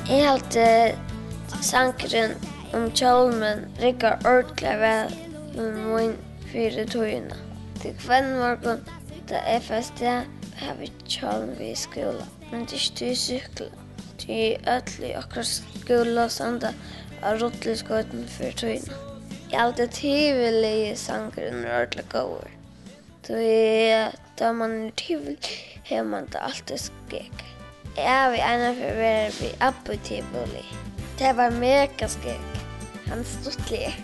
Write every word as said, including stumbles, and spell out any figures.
Jeg halte sankeren om kjolmen rikker ordentlig vel med min fire tøyene. Til kvenn morgen, da jeg først er, har vi kjolmen ved skolen. Men det er ikke til sykkel. Det er ødelig akkurat skolen samt av rottelig for tøyene. Jeg halte tivelige sankeren ordentlig gård. Da man er tivelig, har man det alltid skik. Jeg vil ena for å være ved Abu Tivoli. Det var mega skik. Han stod